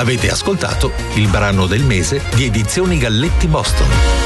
Avete ascoltato il brano del mese di Edizioni Galletti Boston.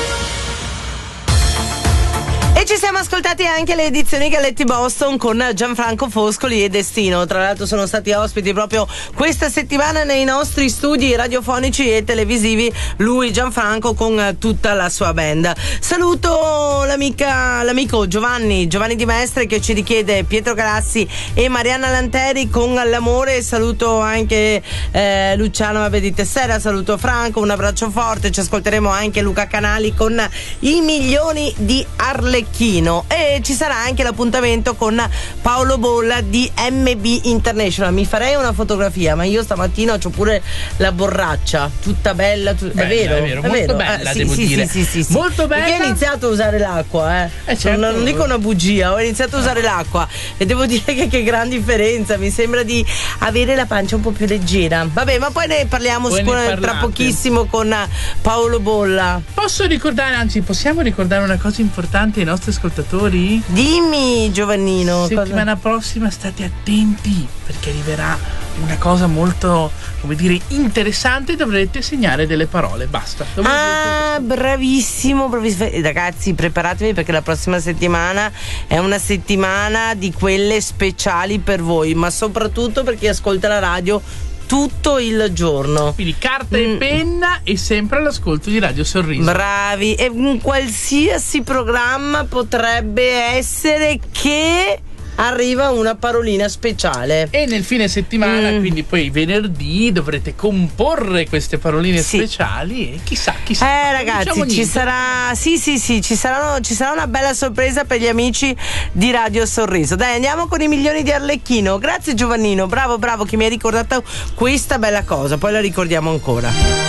E ci siamo ascoltati anche le edizioni Galletti Boston con Gianfranco Foscoli e Destino. Tra l'altro sono stati ospiti proprio questa settimana nei nostri studi radiofonici e televisivi lui, Gianfranco, con tutta la sua band. Saluto l'amico Giovanni Di Mestre, che ci richiede Pietro Galassi e Marianna Lanteri con l'amore. Saluto anche Luciano di Tessera, saluto Franco, un abbraccio forte. Ci ascolteremo anche Luca Canali con I milioni di Arlecchino. E ci sarà anche l'appuntamento con Paolo Bolla di MB International. Mi farei una fotografia, ma io stamattina ho pure la borraccia tutta bella, è vero, molto bella, sì, devo dire. Sì. Molto bella. Perché ho iniziato a usare l'acqua, certo. Non dico una bugia, ho iniziato a usare l'acqua e devo dire che gran differenza, mi sembra di avere la pancia un po' più leggera. Vabbè, ma poi ne parliamo tra pochissimo con Paolo Bolla. Possiamo ricordare una cosa importante ai nostri ascoltatori? Dimmi, Giovannino. Settimana prossima state attenti, perché arriverà una cosa molto, interessante. Dovrete segnare delle parole, basta. Bravissimo. Ragazzi, preparatevi, perché la prossima settimana è una settimana di quelle speciali per voi, ma soprattutto per chi ascolta la radio tutto il giorno. Quindi carta e penna e sempre all'ascolto di Radio Sorriso. Bravi. E in qualsiasi programma potrebbe essere che arriva una parolina speciale. E nel fine settimana, quindi poi venerdì, dovrete comporre queste paroline speciali e chissà. Ragazzi, ci sarà ci sarà una bella sorpresa per gli amici di Radio Sorriso. Dai, andiamo con I milioni di Arlecchino. Grazie Giovannino, bravo che mi hai ricordato questa bella cosa, poi la ricordiamo ancora.